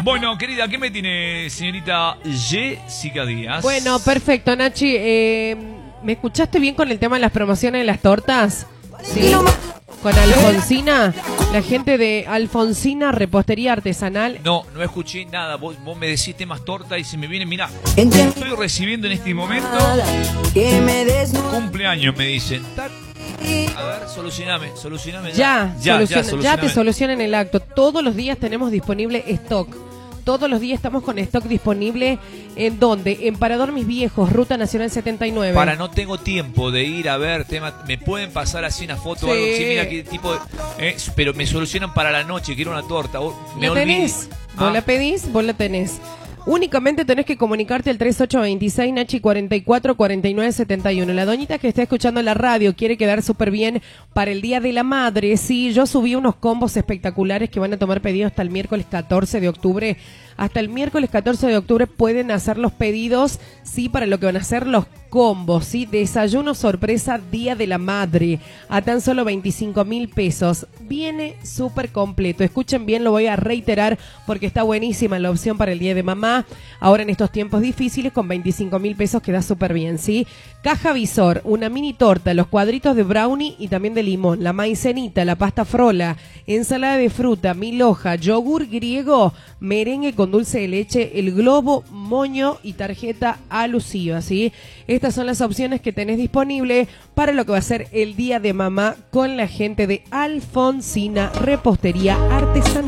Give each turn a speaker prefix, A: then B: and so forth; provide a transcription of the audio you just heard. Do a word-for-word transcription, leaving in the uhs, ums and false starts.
A: Bueno, querida, ¿qué me tiene señorita Jessica Díaz?
B: Bueno, perfecto, Nachi. Eh, ¿Me escuchaste bien con el tema de las promociones de las tortas? Sí. Con Alfonsina, la gente de Alfonsina Repostería Artesanal.
A: No, no escuché nada. Vos, vos me decís temas torta y se me viene, mirá, estoy recibiendo en este momento cumpleaños, me dicen. A ver, solucioname, solucioname.
B: Ya,
A: ya,
B: soluciona,
A: ya,
B: ya
A: solucioname.
B: te solucionan el acto. Todos los días tenemos disponible stock. Todos los días estamos con stock disponible. ¿En dónde? En Parador Mis Viejos, Ruta Nacional setenta y nueve.
A: Para, no tengo tiempo de ir a ver temas. ¿Me pueden pasar así una foto o
B: Sí.
A: algo? Sí, mira qué tipo de... Eh, pero me solucionan para la noche, quiero una torta. Oh, me
B: ¿La
A: olvidé.
B: tenés? ¿Vos
A: Ah.
B: la pedís? Vos la tenés. Únicamente tenés que comunicarte al tres ocho dos seis, Nachi, cuarenta y cuatro, cuarenta y nueve, setenta y uno. La doñita que está escuchando la radio quiere quedar súper bien para el Día de la Madre. Sí, yo subí unos combos espectaculares que van a tomar pedidos hasta el miércoles catorce de octubre. Hasta el miércoles catorce de octubre pueden hacer los pedidos, sí, para lo que van a ser los combos, sí. Desayuno sorpresa Día de la Madre a tan solo veinticinco mil pesos. Viene súper completo. Escuchen bien, lo voy a reiterar porque está buenísima la opción para el Día de Mamá. Ahora en estos tiempos difíciles con veinticinco mil pesos queda súper bien, sí. Caja visor, una mini torta, los cuadritos de brownie y también de limón, la maicenita, la pasta frola, ensalada de fruta, mil hoja, yogur griego, merengue con dulce de leche, el globo, moño y tarjeta alusiva, ¿sí? Estas son las opciones que tenés disponible para lo que va a ser el Día de Mamá con la gente de Alfonsina Repostería Artesanal.